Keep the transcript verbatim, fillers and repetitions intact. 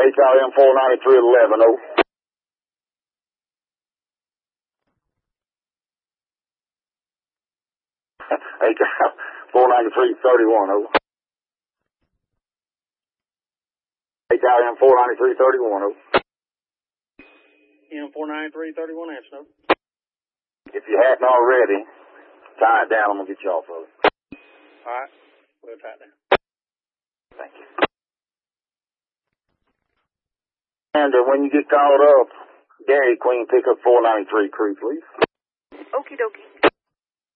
H R M four ninety-three eleven, over. H R M four ninety-three thirty-one, over. H R M four ninety-three thirty-one, over. M four ninety-three thirty-one, answer, over. If you hadn't already, tie it down. I'm going to get you off of it. All right. We'll tie it down. Thank you. And uh, when you get called up, Gary Queen, pick up four ninety-three crew, please. Okie dokie.